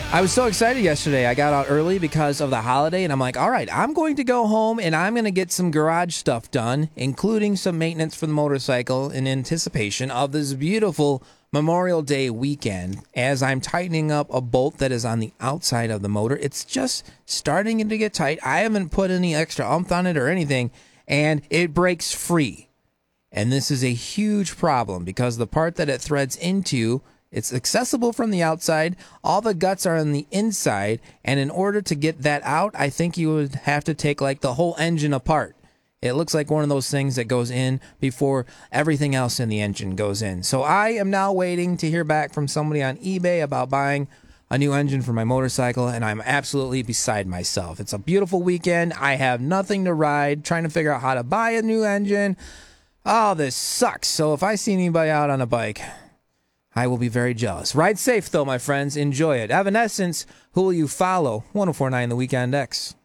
I was so excited yesterday. I got out early because of the holiday, and I'm like, all right, I'm going to go home and I'm going to get some garage stuff done, including some maintenance for the motorcycle in anticipation of this beautiful Memorial Day weekend. As I'm tightening up a bolt that is on the outside of the motor, it's just starting to get tight. I haven't put any extra oomph on it or anything, and it breaks free. And this is a huge problem because the part that it threads into, it's accessible from the outside. All the guts are on the inside. And in order to get that out, I think you would have to take like the whole engine apart. It looks like one of those things that goes in before everything else in the engine goes in. So I am now waiting to hear back from somebody on eBay about buying a new engine for my motorcycle, and I'm absolutely beside myself. It's a beautiful weekend. I have nothing to ride, trying to figure out how to buy a new engine. Oh, this sucks. So if I see anybody out on a bike, I will be very jealous. Ride safe, though, my friends. Enjoy it. Evanescence, who will you follow? 104.9 The Weekend X.